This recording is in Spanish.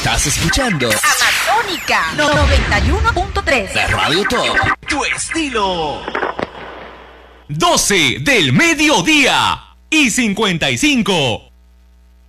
Estás escuchando Amazónica 91.3. la Radio Top. Tu estilo. 12 del mediodía y 55.